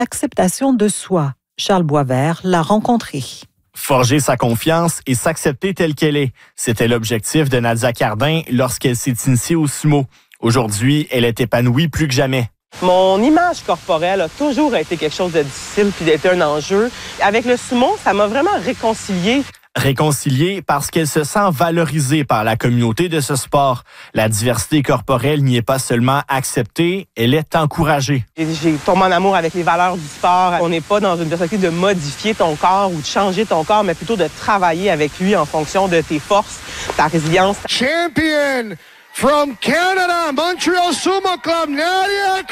l'acceptation de soi. Charles Boisvert l'a rencontré. Forger sa confiance et s'accepter telle qu'elle est. C'était l'objectif de Nadia Cardin lorsqu'elle s'est initiée au sumo. Aujourd'hui, elle est épanouie plus que jamais. Mon image corporelle a toujours été quelque chose de difficile puis d'être un enjeu. Avec le sumo, ça m'a vraiment réconciliée. Réconciliée parce qu'elle se sent valorisée par la communauté de ce sport. La diversité corporelle n'y est pas seulement acceptée, elle est encouragée. J'ai tombé en amour avec les valeurs du sport. On n'est pas dans une perspective de modifier ton corps ou de changer ton corps, mais plutôt de travailler avec lui en fonction de tes forces, ta résilience. Champion from Canada, Montreal Sumo Club, Nadia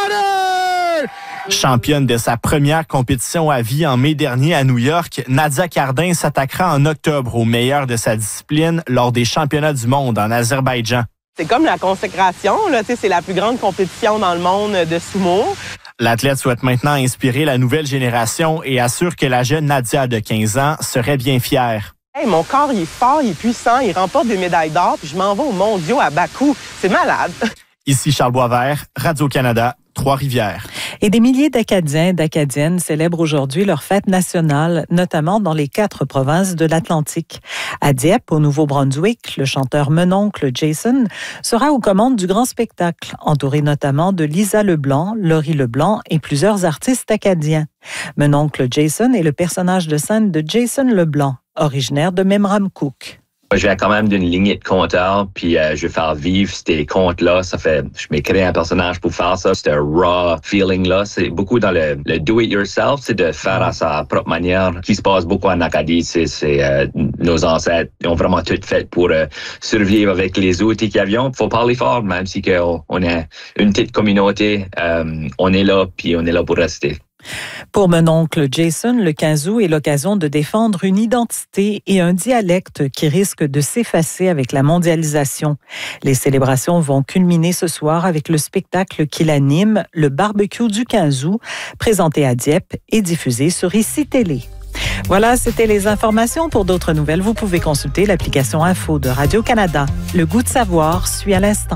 Cardin! Championne de sa première compétition à vie en mai dernier à New York, Nadia Cardin s'attaquera en octobre au meilleur de sa discipline lors des championnats du monde en Azerbaïdjan. C'est comme la consécration, là, c'est la plus grande compétition dans le monde de sumo. L'athlète souhaite maintenant inspirer la nouvelle génération et assure que la jeune Nadia de 15 ans serait bien fière. Hey, mon corps, il est fort, il est puissant, il remporte des médailles d'or, puis je m'en vais aux mondiaux à Bakou. C'est malade. Ici Charles Boisvert, Radio-Canada, Trois-Rivières. Et des milliers d'Acadiens et d'Acadiennes célèbrent aujourd'hui leur fête nationale, notamment dans les 4 provinces de l'Atlantique. À Dieppe, au Nouveau-Brunswick, le chanteur Mononcle Jason sera aux commandes du grand spectacle, entouré notamment de Lisa Leblanc, Laurie Leblanc et plusieurs artistes acadiens. Mononcle Jason est le personnage de scène de Jason Leblanc, originaire de Memramcook. Je viens quand même d'une lignée de conteurs, puis je vais faire vivre ces contes-là. Je m'ai créé un personnage pour faire ça. C'est un raw feeling-là. C'est beaucoup dans le do-it-yourself, c'est de faire à sa propre manière. Ce qui se passe beaucoup en Acadie, c'est nos ancêtres ont vraiment tout fait pour survivre avec les outils qu'ils avaient. Il faut parler fort, même si on est une petite communauté. On est là, puis on est là pour rester. Pour mon oncle Jason, le 15 août est l'occasion de défendre une identité et un dialecte qui risquent de s'effacer avec la mondialisation. Les célébrations vont culminer ce soir avec le spectacle qu'il anime, le barbecue du 15 août, présenté à Dieppe et diffusé sur ICI Télé. Voilà, c'était les informations. Pour d'autres nouvelles, vous pouvez consulter l'application Info de Radio-Canada. Le goût de savoir suit à l'instant.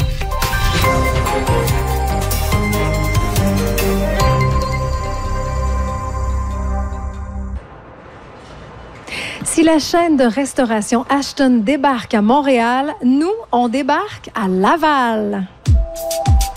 Si la chaîne de restauration Ashton débarque à Montréal, nous, on débarque à Laval.